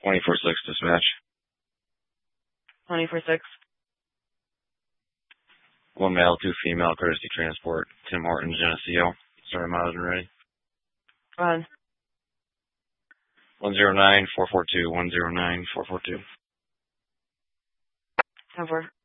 24-6 dispatch. 24-6. One male, two female, courtesy transport. Tim Horton, Geneseo. Sorry, miles and ready. Go ahead. 109-442, 109-442. 10-4.